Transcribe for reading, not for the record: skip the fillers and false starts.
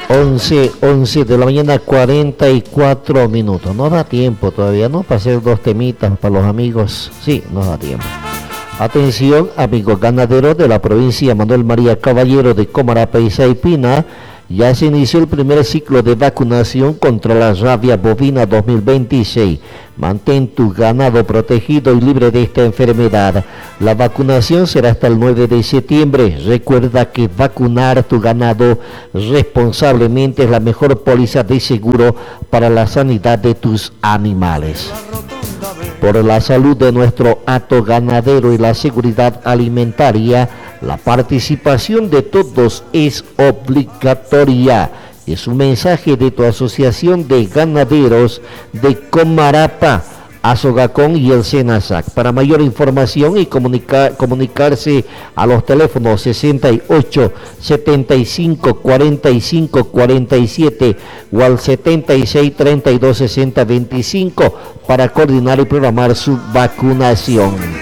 11 de la mañana, 44 minutos. Nos da tiempo todavía, ¿no? Para hacer dos temitas para los amigos. Sí, nos da tiempo. Atención, amigos ganaderos de la provincia Manuel María Caballero de Comarapa y Saipina. Ya se inició el primer ciclo de vacunación contra la rabia bovina 2026. Mantén tu ganado protegido y libre de esta enfermedad. La vacunación será hasta el 9 de septiembre. Recuerda que vacunar tu ganado responsablemente es la mejor póliza de seguro para la sanidad de tus animales. Por la salud de nuestro hato ganadero y la seguridad alimentaria, la participación de todos es obligatoria. Es un mensaje de tu Asociación de Ganaderos de Comarapa, Azogacón y el Senasac. Para mayor información y comunicarse a los teléfonos 68 75 45 47 o al 76 32 60 25 para coordinar y programar su vacunación.